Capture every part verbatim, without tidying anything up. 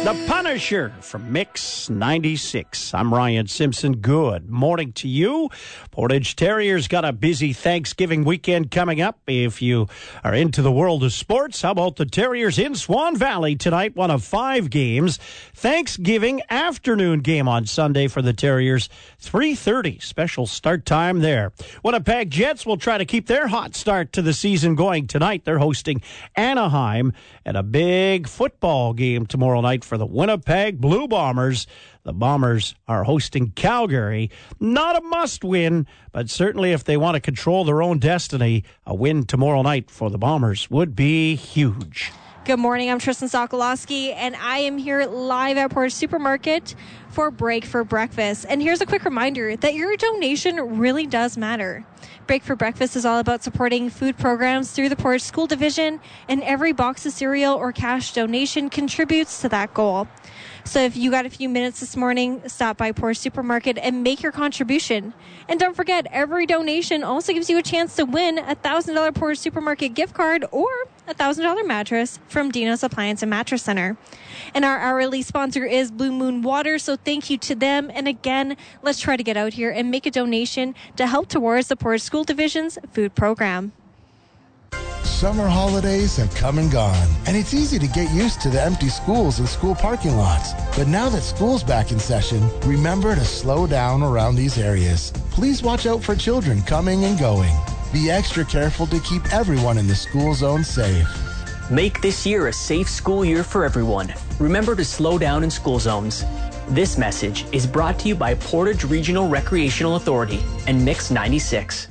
The Punisher from Mix ninety-six. I'm Ryan Simpson. Good morning to you. Portage Terriers got a busy Thanksgiving weekend coming up. If you are into the world of sports, how about the Terriers in Swan Valley tonight? One of five games. Thanksgiving afternoon game on Sunday for the Terriers. three thirty. Special start time there. Winnipeg Jets will try to keep their hot start to the season going tonight. They're hosting Anaheim and a big football game tomorrow night for the Winnipeg Blue Bombers. The Bombers are hosting Calgary. Not a must-win, but certainly if they want to control their own destiny, a win tomorrow night for the Bombers would be huge. Good morning, I'm Tristan Sokolowski, and I am here live at Portage Supermarket for Break for Breakfast. And here's a quick reminder that your donation really does matter. Break for Breakfast is all about supporting food programs through the Portage School Division, and every box of cereal or cash donation contributes to that goal. So if you got a few minutes this morning, stop by Portage Supermarket and make your contribution. And don't forget, every donation also gives you a chance to win a one thousand dollars Portage Supermarket gift card or a one thousand dollars mattress from Dino's Appliance and Mattress Center. And our hourly sponsor is Blue Moon Water, so thank you to them. And again, let's try to get out here and make a donation to help towards the Portage School Division's food program. Summer holidays have come and gone, and it's easy to get used to the empty schools and school parking lots. But now that school's back in session, remember to slow down around these areas. Please watch out for children coming and going. Be extra careful to keep everyone in the school zone safe. Make this year a safe school year for everyone. Remember to slow down in school zones. This message is brought to you by Portage Regional Recreational Authority and Mix ninety-six.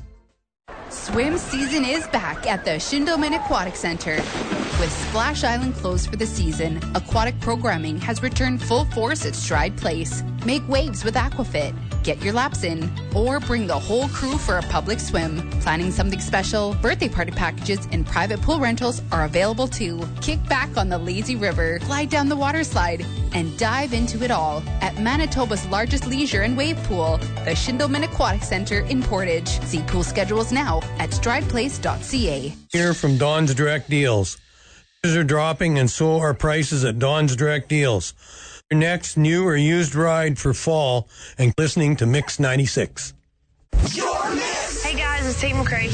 Swim season is back at the Schindelman Aquatic Center. With Splash Island closed for the season, aquatic programming has returned full force at Stride Place. Make waves with Aquafit, get your laps in, or bring the whole crew for a public swim. Planning something special, birthday party packages and private pool rentals are available too. Kick back on the lazy river, glide down the water slide, and dive into it all at Manitoba's largest leisure and wave pool, the Schindelman Aquatic Center in Portage. See pool schedules now at strideplace dot c a. Here from Don's Direct Deals. Prices are dropping and so are prices at Don's Direct Deals. Your next new or used ride for fall and listening to Mix ninety-six. Hey guys, it's Tate McRae.